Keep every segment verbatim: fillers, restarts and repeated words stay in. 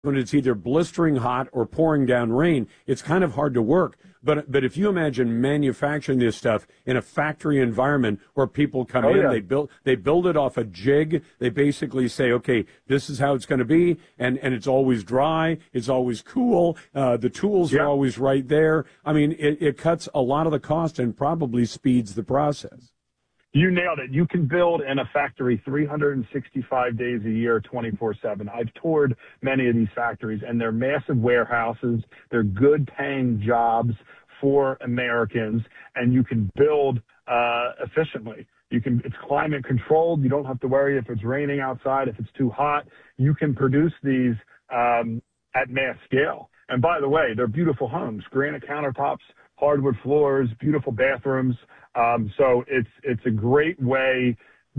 when it's either blistering hot or pouring down rain, it's kind of hard to work. But but if you imagine manufacturing this stuff in a factory environment where people come oh, in, yeah. they build they build it off a jig. They basically say, okay, this is how it's going to be, and, and it's always dry, it's always cool. Uh, the tools yeah. are always right there. I mean, it, it cuts a lot of the cost and probably speeds the process. You nailed it. You can build in a factory three hundred sixty-five days a year, twenty-four seven. I've toured many of these factories, and they're massive warehouses. They're good-paying jobs for Americans, and you can build uh, efficiently. You can. It's climate controlled. You don't have to worry if it's raining outside, if it's too hot. You can produce these um, at mass scale. And by the way, they're beautiful homes, granite countertops, hardwood floors, beautiful bathrooms. Um, so it's it's a great way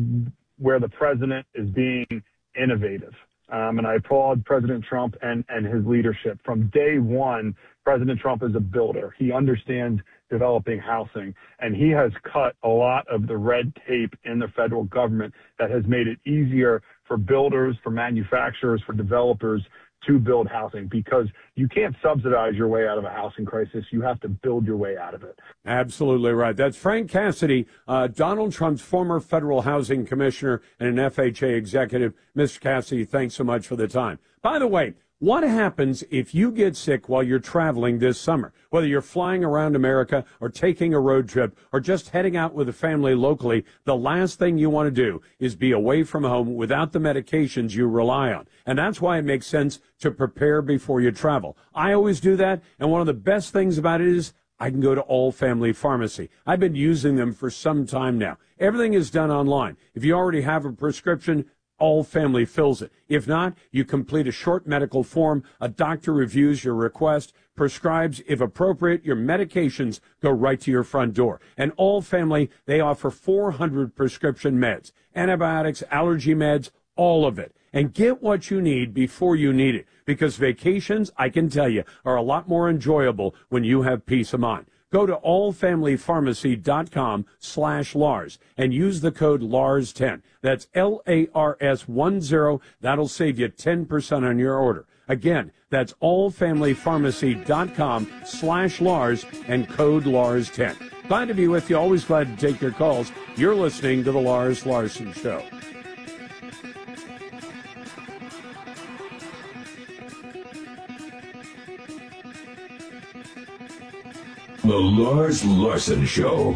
where the president is being innovative. Um, and I applaud President Trump and, and his leadership. From day one, President Trump is a builder. He understands developing housing, and he has cut a lot of the red tape in the federal government that has made it easier for builders, for manufacturers, for developers to build housing, because you can't subsidize your way out of a housing crisis. You have to build your way out of it. Absolutely right. That's Frank Cassidy, uh, Donald Trump's former federal housing commissioner and an F H A executive. Mister Cassidy, thanks so much for the time. By the way, what happens if you get sick while you're traveling this summer? Whether you're flying around America or taking a road trip or just heading out with a family locally, the last thing you want to do is be away from home without the medications you rely on. And that's why it makes sense to prepare before you travel. I always do that, and one of the best things about it is I can go to All Family Pharmacy. I've been using them for some time now. Everything is done online. If you already have a prescription, All Family fills it. If not, you complete a short medical form. A doctor reviews your request, prescribes, if appropriate, your medications go right to your front door. And All Family, they offer four hundred prescription meds, antibiotics, allergy meds, all of it. And get what you need before you need it. Because vacations, I can tell you, are a lot more enjoyable when you have peace of mind. Go to allfamilypharmacy.com slash Lars and use the code Lars ten. That's L A R S ten. That'll save you ten percent on your order. Again, that's allfamilypharmacy.com slash Lars and code Lars ten. Glad to be with you. Always glad to take your calls. You're listening to The Lars Larson Show. The Lars Larson Show.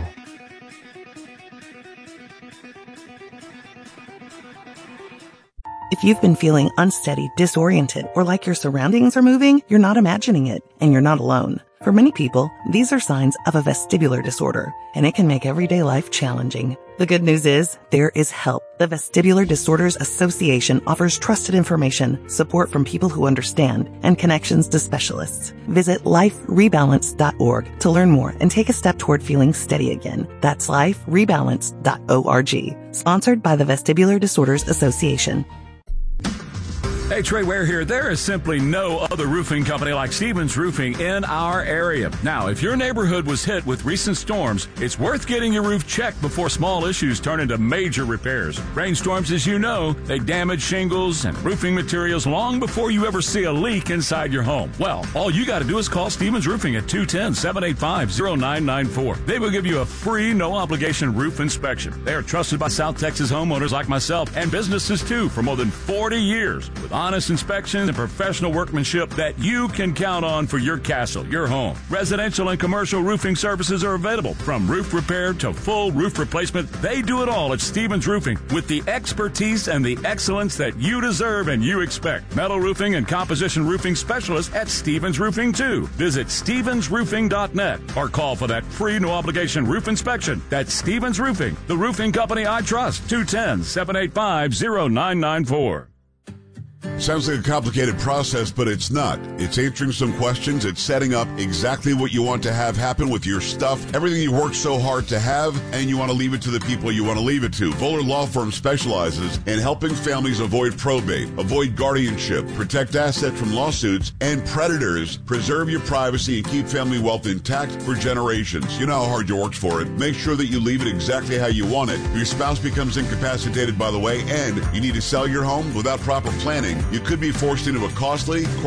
If you've been feeling unsteady, disoriented, or like your surroundings are moving, you're not imagining it, and you're not alone. For many people, these are signs of a vestibular disorder, and it can make everyday life challenging. The good news is, there is help. The Vestibular Disorders Association offers trusted information, support from people who understand, and connections to specialists. Visit life rebalance dot org to learn more and take a step toward feeling steady again. That's life rebalance dot org. Sponsored by the Vestibular Disorders Association. Hey, Trey Ware here. There is simply no other roofing company like Stevens Roofing in our area. Now, if your neighborhood was hit with recent storms, it's worth getting your roof checked before small issues turn into major repairs. Rainstorms, as you know, they damage shingles and roofing materials long before you ever see a leak inside your home. Well, all you got to do is call Stevens Roofing at two one zero, seven eight five, zero nine nine four. They will give you a free, no-obligation roof inspection. They are trusted by South Texas homeowners like myself and businesses, too, for more than forty years. With honest inspections and professional workmanship that you can count on for your castle, your home. Residential and commercial roofing services are available, from roof repair to full roof replacement. They do it all at Stevens Roofing with the expertise and the excellence that you deserve and you expect. Metal roofing and composition roofing specialists at Stevens Roofing, too. Visit stevens roofing dot net or call for that free no-obligation roof inspection. That's Stevens Roofing, the roofing company I trust. two one zero, seven eight five, zero nine nine four. Sounds like a complicated process, but it's not. It's answering some questions. It's setting up exactly what you want to have happen with your stuff, everything you worked so hard to have, and you want to leave it to the people you want to leave it to. Fuller Law Firm specializes in helping families avoid probate, avoid guardianship, protect assets from lawsuits and predators, preserve your privacy, and keep family wealth intact for generations. You know how hard you worked for it. Make sure that you leave it exactly how you want it. If your spouse becomes incapacitated, by the way, and you need to sell your home without proper planning, you could be forced into a costly